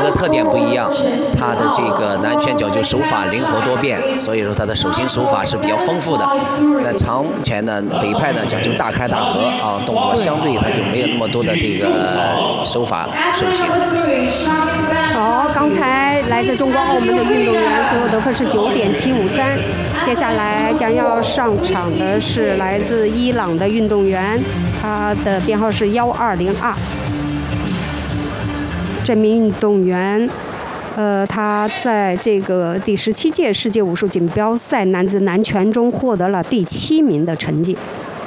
个特点不一样，他的这个南拳脚就手法灵活多变，所以说他的手型手法是比较丰富的。那长拳呢，北派呢讲究大开大合啊，动作相对他就没有那么多的这个手法手型。 好，刚才来自中国澳门的运动员最后得分是9.753，接下来将要上场的是来自伊朗的运动员，他的编号是1202。这名运动员，他在这个第17届世界武术锦标赛男子南拳中获得了第7名的成绩。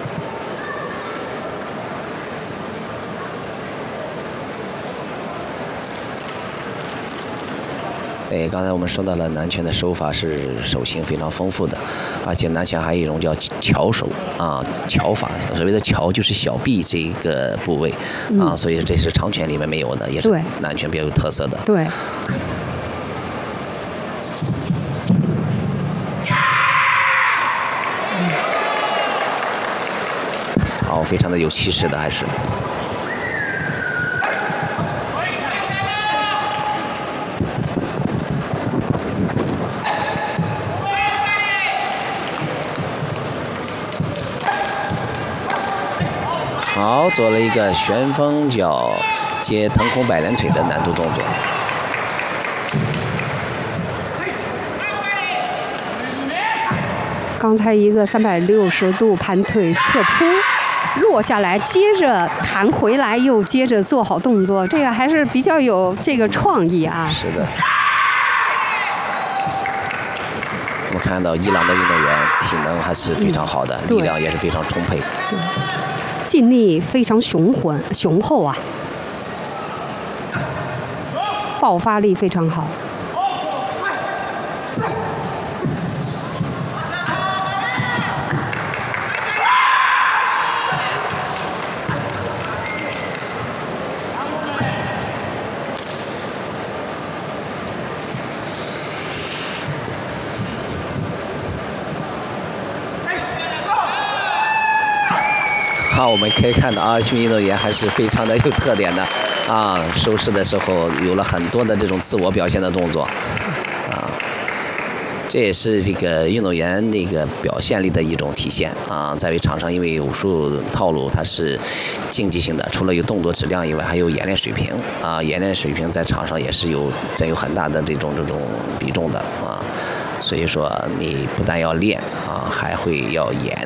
对，刚才我们说到了南拳的手法是手型非常丰富的，而且南拳还有一种叫巧手啊，巧法。所谓的巧就是小臂这个部位啊，所以这是长拳里面没有的，也是南拳比较有特色的。 对。 好，非常的有气势的，还是。好，做了一个旋风脚接腾空摆连腿的难度动作。 刚才一个360度盘腿侧扑落下来，接着弹回来，又接着做好动作，这个还是比较有这个创意啊。 是的。我们看到伊朗的运动员体能还是非常好的，力量也是非常充沛。 劲力非常雄厚啊，爆发力非常好。 好，我们可以看到啊，这名运动员还是非常的有特点的啊，收势的时候有了很多的这种自我表现的动作啊，这也是这个运动员那个表现力的一种体现啊。在于场上，因为武术套路它是竞技性的，除了有动作质量以外，还有演练水平啊，演练水平在场上也是占有很大的这种比重的啊。所以说，你不但要练啊，还会要演。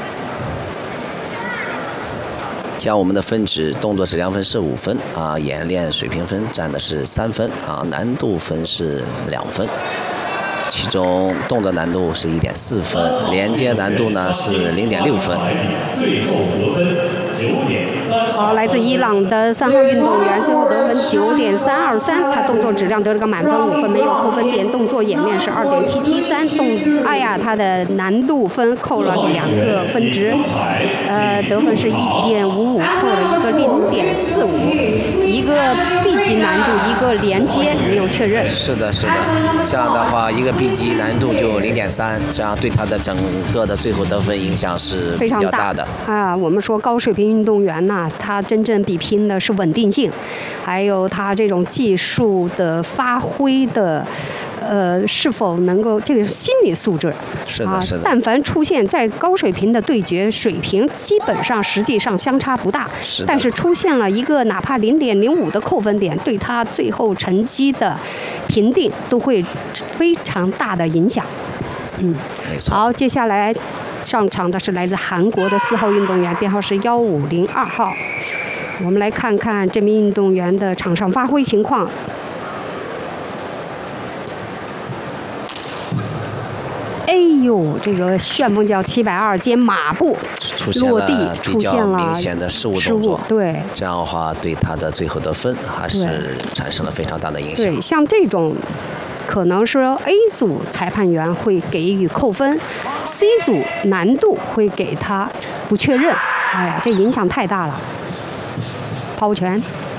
像我们的分值，动作质量分是5分啊，演练水平分占的是3分啊，难度分是2分，其中动作难度是1.4分，连接难度呢是0.6分。 最后得分9.3。 好，来自伊朗的3号运动员最后得分9.323，他动作质量得了个满分5分，没有扣分点，动作演练是2.773，他的难度分扣了2个分值，得分是1.55，扣了一个0.45，一个 B 级难度，一个连接没有确认。 是的，是的，这样的话一个 B 级难度就0.3，这样对他的整个的最后得分影响是比较大的啊。我们说高水平运动员呐，他真正比拼的是稳定性，还有他这种技术的发挥的，是否能够这个心理素质。 是的，是的。 但凡出现在高水平的对决，水平基本上实际上相差不大，但是出现了一个哪怕0.05的扣分点，对他最后成绩的评定都会非常大的影响。 没错。 好，接下来上场的是来自韩国的4号运动员，编号是1502号。我们来看看这名运动员的场上发挥情况。哎呦，这个旋风脚720接马步落地，出现了明显的失误动作。 对， 这样的话对他的最后得分还是产生了非常大的影响。 对，像这种可能说 A 组裁判员会给予扣分， C 组难度会给他不确认。哎呀，这影响太大了。抛拳。